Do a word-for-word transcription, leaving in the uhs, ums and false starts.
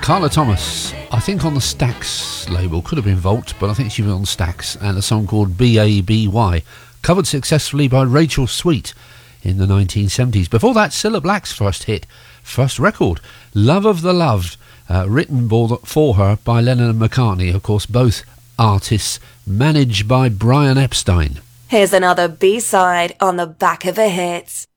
Carla Thomas, I think on the Stax label, could have been Volt, but I think she was on Stax, and a song called B A B Y, covered successfully by Rachel Sweet in the nineteen seventies. Before that, Cilla Black's first hit, first record, Love of the Loved, uh, written for her by Lennon and McCartney, of course, both artists, managed by Brian Epstein. Here's another B-side on the back of a hit.